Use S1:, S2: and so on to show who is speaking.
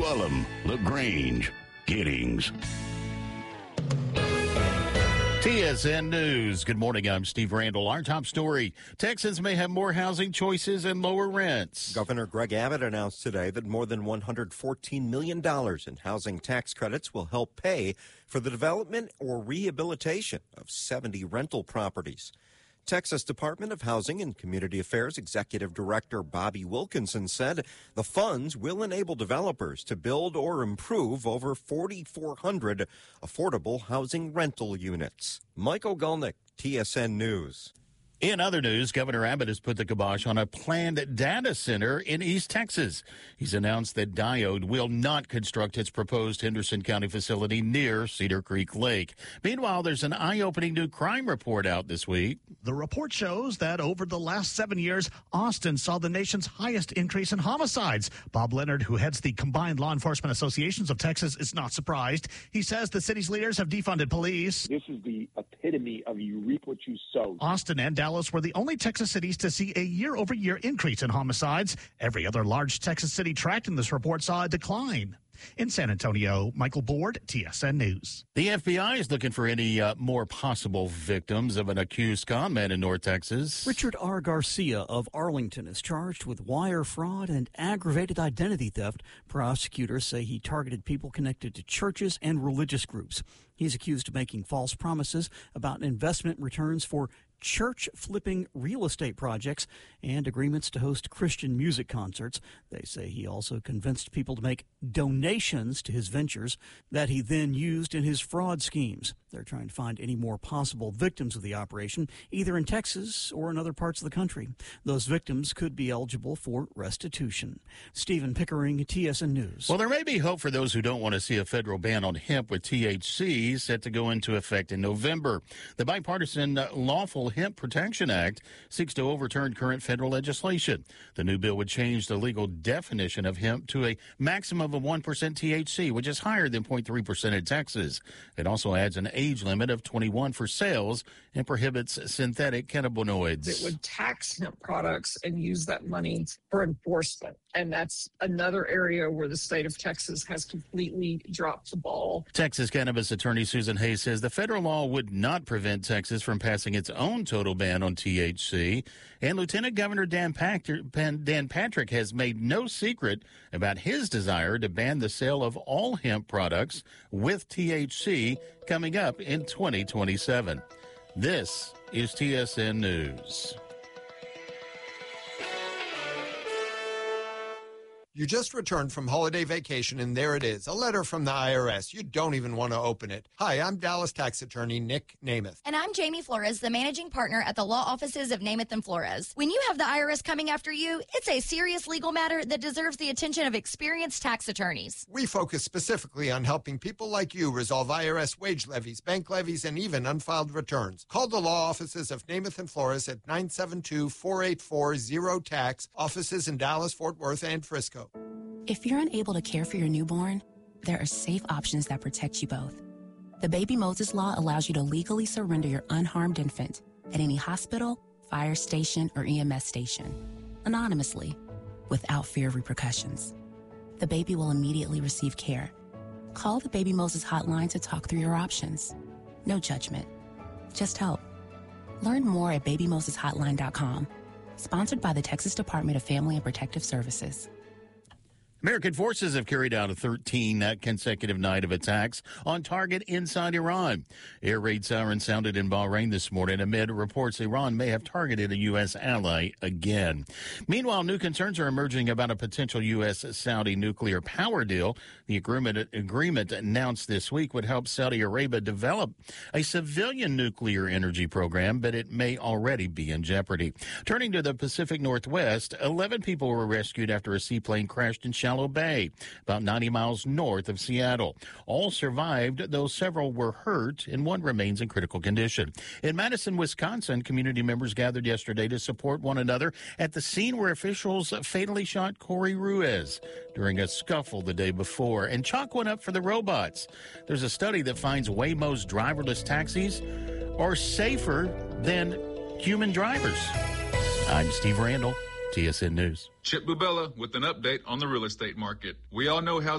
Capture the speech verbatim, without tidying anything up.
S1: Cullum, LaGrange, Giddings. T S N News. Good morning. I'm Steve Randall. Our top story. Texans may have more housing choices and lower rents.
S2: Governor Greg Abbott announced today that more than one hundred fourteen million dollars in housing tax credits will help pay for the development or rehabilitation of seventy rental properties. Texas Department of Housing and Community Affairs Executive Director Bobby Wilkinson said the funds will enable developers to build or improve over forty-four hundred affordable housing rental units. Michael Gulnick, T S N News.
S1: In other news, Governor Abbott has put the kibosh on a planned data center in East Texas. He's announced that Diode will not construct its proposed Henderson County facility near Cedar Creek Lake. Meanwhile, there's an eye-opening new crime report out this week.
S3: The report shows that over the last seven years, Austin saw the nation's highest increase in homicides. Bob Leonard, who heads the Combined Law Enforcement Associations of Texas, is not surprised. He says the city's leaders have defunded police.
S4: This is the epitome of you reap what you sow.
S3: Austin and Dallas were the only Texas cities to see a year-over-year increase in homicides. Every other large Texas city tracked in this report saw a decline. In San Antonio, Michael Board, T S N News.
S1: The F B I is looking for any uh, more possible victims of an accused conman in North Texas.
S5: Richard R. Garcia of Arlington is charged with wire fraud and aggravated identity theft. Prosecutors say he targeted people connected to churches and religious groups. He's accused of making false promises about investment returns for church-flipping real estate projects and agreements to host Christian music concerts. They say he also convinced people to make donations to his ventures that he then used in his fraud schemes. They're trying to find any more possible victims of the operation, either in Texas or in other parts of the country. Those victims could be eligible for restitution. Stephen Pickering, T S N News.
S1: Well, there may be hope for those who don't want to see a federal ban on hemp with T H C set to go into effect in November. The bipartisan uh, Lawful Hemp Protection Act seeks to overturn current federal legislation. The new bill would change the legal definition of hemp to a maximum of one percent T H C, which is higher than zero point three percent in Texas. It also adds an age limit of twenty-one for sales and prohibits synthetic cannabinoids.
S6: It would tax hemp products and use that money for enforcement. And that's another area where the state of Texas has completely dropped the ball.
S1: Texas cannabis attorney Susan Hayes says the federal law would not prevent Texas from passing its own total ban on T H C. And Lieutenant Governor Dan Patrick, Dan Patrick has made no secret about his desire to ban the sale of all hemp products with T H C coming up in twenty twenty-seven. This is T S N News.
S7: You just returned from holiday vacation, and there it is, a letter from the I R S. You don't even want to open it. Hi, I'm Dallas tax attorney Nick Namath.
S8: And I'm Jamie Flores, the managing partner at the law offices of Namath and Flores. When you have the I R S coming after you, it's a serious legal matter that deserves the attention of experienced tax attorneys.
S7: We focus specifically on helping people like you resolve I R S wage levies, bank levies, and even unfiled returns. Call the law offices of Namath and Flores at nine seven two, four eight four, zero tax, offices in Dallas, Fort Worth, and Frisco.
S9: If you're unable to care for your newborn, there are safe options that protect you both. The Baby Moses Law allows you to legally surrender your unharmed infant at any hospital, fire station, or E M S station, anonymously, without fear of repercussions. The baby will immediately receive care. Call the Baby Moses hotline to talk through your options. No judgment, just help. Learn more at baby moses hotline dot com. Sponsored by the Texas Department of Family and Protective Services.
S1: American forces have carried out a thirteen consecutive night of attacks on target inside Iran. Air raid sirens sounded in Bahrain this morning amid reports Iran may have targeted a U S ally again. Meanwhile, new concerns are emerging about a potential U S-Saudi nuclear power deal. The agreement, agreement announced this week would help Saudi Arabia develop a civilian nuclear energy program, but it may already be in jeopardy. Turning to the Pacific Northwest, eleven people were rescued after a seaplane crashed in Shallow Bay, about ninety miles north of Seattle. All survived, though several were hurt, and one remains in critical condition. In Madison, Wisconsin, community members gathered yesterday to support one another at the scene where officials fatally shot Corey Ruiz during a scuffle the day before. And chalk went up for the robots. There's a study that finds Waymo's driverless taxis are safer than human drivers. I'm Steve Randall, T S N News.
S10: Chip Bubella with an update on the real estate market. We all know how